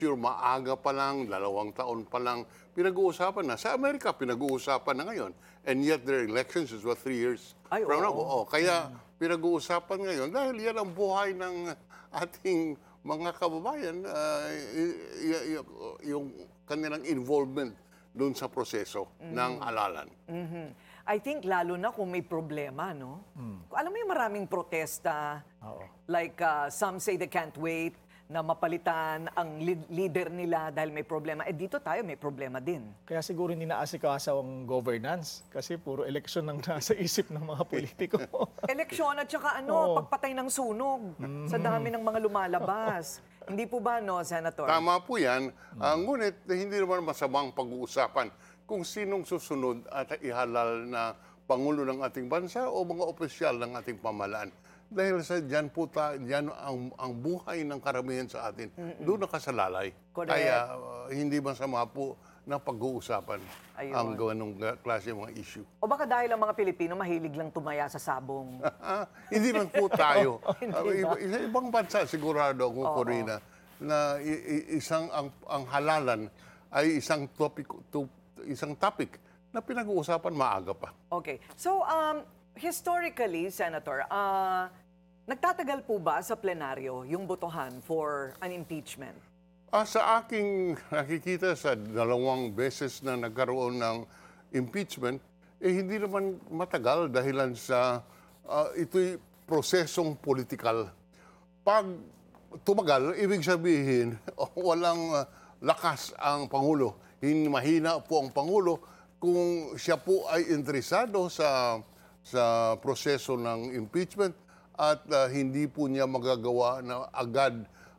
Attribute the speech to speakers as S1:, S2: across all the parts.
S1: sure, maaga pa lang, 2 taon pa lang, pinag-uusapan na. Sa Amerika, pinag-uusapan na ngayon. And yet their elections is 3 years
S2: Ay,
S1: from now.
S2: oo.
S1: Oo, kaya pinag-uusapan ngayon dahil yan ang buhay ng ating mga kababayan, yung kanilang involvement doon sa proseso ng halalan.
S2: I think lalo na kung may problema, no? Alam mo yung maraming protesta,
S3: Oo.
S2: like some say they can't wait na mapalitan ang leader nila dahil may problema. Eh dito tayo may problema din.
S3: Kaya siguro hindi naasikaso ang governance kasi puro eleksyon ang nasa isip ng mga politiko.
S2: Eleksyon at saka
S3: Oo.
S2: pagpatay ng sunog sa dami ng mga lumalabas. Hindi po ba, no, Senator?
S1: Tama po yan. Ngunit hindi naman masamang pag-uusapan kung sinong susunod at ihalal na Pangulo ng ating bansa o mga opisyal ng ating pamahalaan. Dahil sa diyan po diyan ang buhay ng karamihan sa atin doon nakasalalay.
S2: Correct.
S1: Kaya hindi masama po na pag-uusapan
S2: Ayun.
S1: ang ganung klase mga issue.
S2: O baka dahil ang mga Pilipino mahilig lang tumaya sa sabong.
S1: Hindi lang po tayo.
S2: Hindi ba?
S1: Ibang bansa sigurado ako, Corina, na isang ang halalan ay isang topic na pinag-uusapan maaga pa.
S2: Okay. So, historically, Senator, nagtatagal po ba sa plenaryo yung botohan for an impeachment?
S1: Sa aking nakikita sa 2 beses na nagkaroon ng impeachment, hindi naman matagal dahilan sa ito'y prosesong politikal. Pag tumagal, ibig sabihin, walang lakas ang Pangulo. Mahina po ang Pangulo kung siya po ay interesado sa proseso ng impeachment at hindi po niya magagawa na agad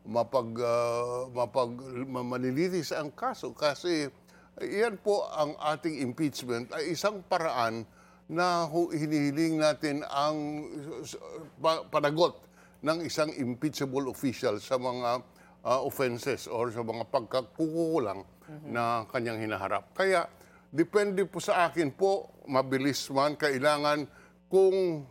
S1: manilitis ang kaso kasi iyan po ang ating impeachment ay isang paraan na hinihiling natin ang panagot ng isang impeachable official sa mga offenses or sa mga pagkakukulang na kanyang hinaharap. Kaya depende po sa akin po, mabilis man, kailangan kung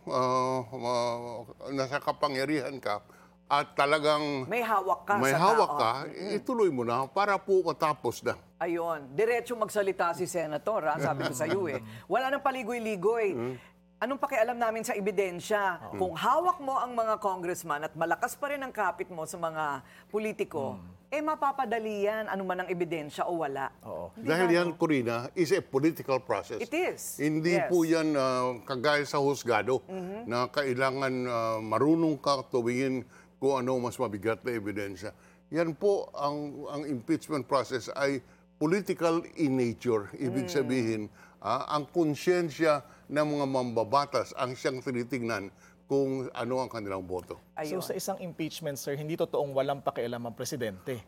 S1: nasa kapangyarihan ka at talagang
S2: May hawak ka
S1: may
S2: sa
S1: hawak
S2: tao.
S1: ka, ituloy mo na para po matapos na.
S2: Ayun. Diretso magsalita si Senator, ha? Sabi ko sa iyo eh. Wala nang paligoy-ligoy. Anong pakialam namin sa ebidensya? Kung hawak mo ang mga congressman at malakas pa rin ang kapit mo sa mga politiko, mapapadali yan, ano man ang ebidensya o wala.
S3: Oo.
S2: Di
S1: Dahil
S2: ba,
S1: yan,
S2: no?
S1: Corina, is a political process.
S2: It is.
S1: Hindi
S2: Yes.
S1: po yan kagaya sa husgado na kailangan marunong ka tuwingin kung ano mas mabigat na ebidensya. Yan po, ang impeachment process ay political in nature. Ibig sabihin, ang konsyensya ng mga mambabatas ang siyang tinitingnan kung ano ang kanilang boto.
S2: Ayun.
S3: So sa isang impeachment, sir, hindi totoong walang pakialam ang presidente.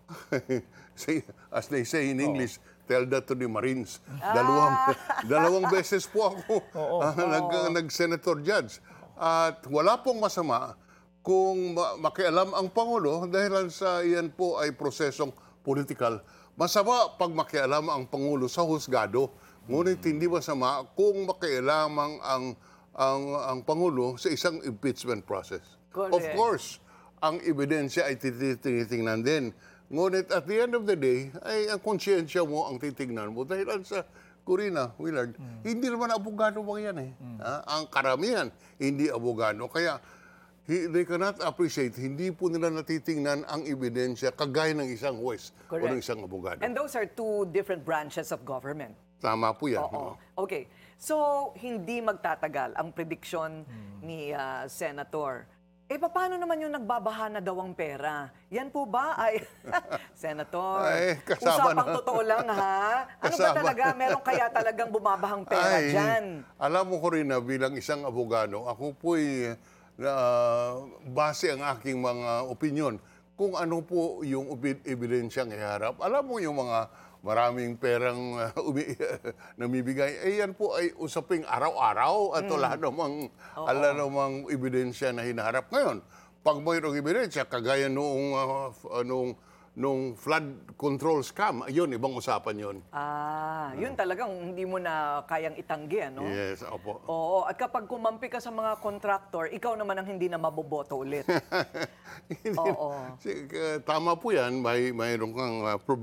S1: As they say in English, tell that to the Marines. Dalawang beses po ako nag-senator judge. At wala pong masama kung makialam ang Pangulo dahil sa iyan po ay prosesong politikal. Masama pag makialam ang Pangulo sa husgado, ngunit hindi masama kung makialam ang Pangulo sa isang impeachment process.
S2: Correct.
S1: Of course, ang ebidensya ay tinitingnan din. Ngunit at the end of the day, ay ang konsyensya mo ang titingnan mo. Dahil sa Corina, Willard, hindi naman abogado mga yan eh. Ang karamihan, hindi abogado. Kaya they cannot appreciate, hindi po nila natitingnan ang ebidensya kagaya ng isang huwes o ng isang abogado.
S2: And those are two different branches of government.
S1: Tama po yan.
S2: Oo. Okay. So, hindi magtatagal ang prediction ni Senator. Paano naman yung nagbabaha na daw ang pera? Yan po ba ay... Senator,
S1: Ay, kasama
S2: usapang
S1: na.
S2: totoo lang, ha? Ano ba
S1: Kasama.
S2: talaga? Meron kaya talagang bumabahang pera dyan?
S1: Alam mo ko rin na bilang isang abogado, ako po'y base ang aking mga opinion kung ano po yung ebidensyang iharap. Alam mo yung mga maraming perang namibigay, yan po ay usaping araw-araw at wala namang ebidensya na hinaharap. Ngayon, pag mayroong ebidensya, kagaya noong nung flood control scam, yun, ibang usapan yun.
S2: Yun talagang hindi mo na kayang itanggi, ano?
S1: Yes, opo.
S2: Oo, at kapag kumampi ka sa mga contractor, ikaw naman ang hindi na maboboto ulit.
S1: Hindi-
S2: Oo.
S1: Tama po yan, mayroon kang problema